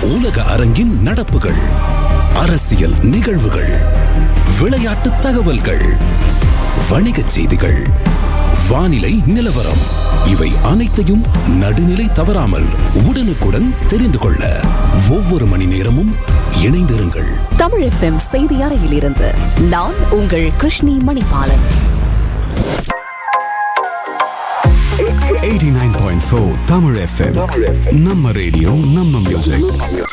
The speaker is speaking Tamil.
உலக அரங்கின் நடப்புகள், அரசியல் நிகழ்வுகள், விளையாட்டு தகவல்கள், வணிகச் செய்திகள், வானிலை நிலவரம், இவை அனைத்தையும் நடுநிலை தவறாமல் உடனுக்குடன் தெரிந்து கொள்ள ஒவ்வொரு மணி நேரமும் இணைந்திருங்கள். தமிழ் FM செய்தி அறையிலிருந்து நான் உங்கள் கிருஷ்ணி மணிபாலன். 89.4 Tamil FM. நம்ம ரேடியோ நம்ம மியூசிக்.